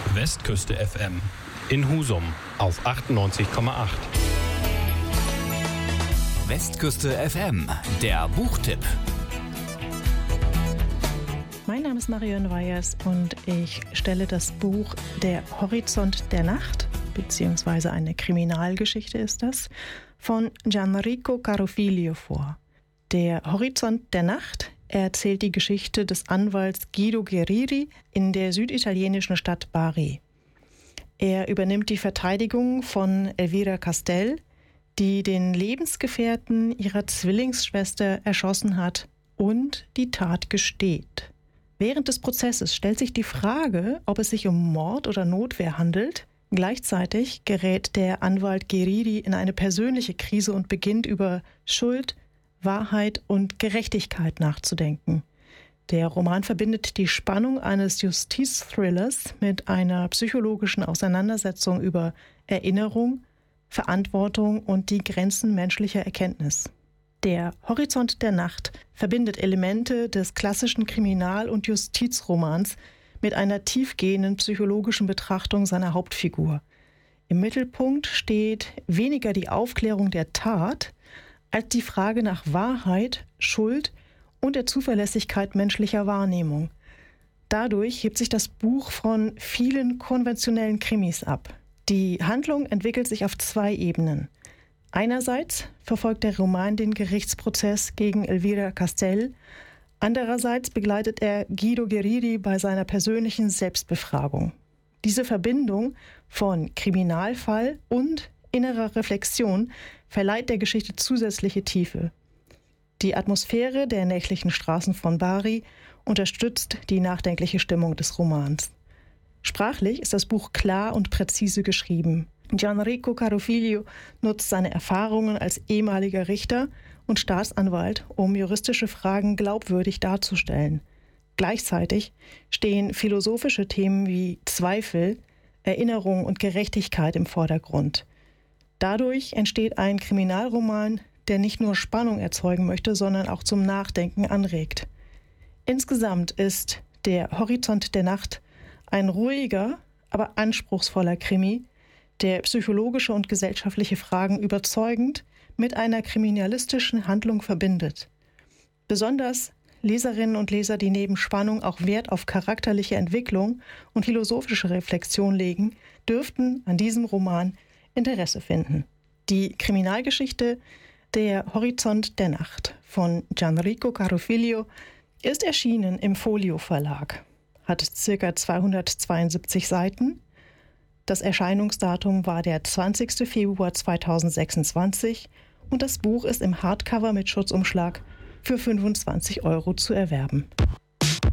Westküste FM in Husum auf 98,8. Westküste FM, der Buchtipp. Mein Name ist Marion Weyers und ich stelle das Buch Der Horizont der Nacht, beziehungsweise eine Kriminalgeschichte ist das, von Gianrico Carofiglio vor. Der Horizont der Nacht erzählt die Geschichte des Anwalts Guido Guerrieri in der süditalienischen Stadt Bari. Er übernimmt die Verteidigung von Elvira Castell, die den Lebensgefährten ihrer Zwillingsschwester erschossen hat und die Tat gesteht. Während des Prozesses stellt sich die Frage, ob es sich um Mord oder Notwehr handelt. Gleichzeitig gerät der Anwalt Guerrieri in eine persönliche Krise und beginnt über Schuld, Wahrheit und Gerechtigkeit nachzudenken. Der Roman verbindet die Spannung eines Justizthrillers mit einer psychologischen Auseinandersetzung über Erinnerung, Verantwortung und die Grenzen menschlicher Erkenntnis. Der Horizont der Nacht verbindet Elemente des klassischen Kriminal- und Justizromans mit einer tiefgehenden psychologischen Betrachtung seiner Hauptfigur. Im Mittelpunkt steht weniger die Aufklärung der Tat, als die Frage nach Wahrheit, Schuld und der Zuverlässigkeit menschlicher Wahrnehmung. Dadurch hebt sich das Buch von vielen konventionellen Krimis ab. Die Handlung entwickelt sich auf zwei Ebenen. Einerseits verfolgt der Roman den Gerichtsprozess gegen Elvira Castell, andererseits begleitet er Guido Guerrieri bei seiner persönlichen Selbstbefragung. Diese Verbindung von Kriminalfall und innerer Reflexion verleiht der Geschichte zusätzliche Tiefe. Die Atmosphäre der nächtlichen Straßen von Bari unterstützt die nachdenkliche Stimmung des Romans. Sprachlich ist das Buch klar und präzise geschrieben. Gianrico Carofiglio nutzt seine Erfahrungen als ehemaliger Richter und Staatsanwalt, um juristische Fragen glaubwürdig darzustellen. Gleichzeitig stehen philosophische Themen wie Zweifel, Erinnerung und Gerechtigkeit im Vordergrund. Dadurch entsteht ein Kriminalroman, der nicht nur Spannung erzeugen möchte, sondern auch zum Nachdenken anregt. Insgesamt ist Der Horizont der Nacht ein ruhiger, aber anspruchsvoller Krimi, der psychologische und gesellschaftliche Fragen überzeugend mit einer kriminalistischen Handlung verbindet. Besonders Leserinnen und Leser, die neben Spannung auch Wert auf charakterliche Entwicklung und philosophische Reflexion legen, dürften an diesem Roman Interesse finden. Die Kriminalgeschichte Der Horizont der Nacht von Gianrico Carofiglio ist erschienen im Folio Verlag, hat ca. 272 Seiten. Das Erscheinungsdatum war der 20. Februar 2026 und das Buch ist im Hardcover mit Schutzumschlag für 25 € zu erwerben.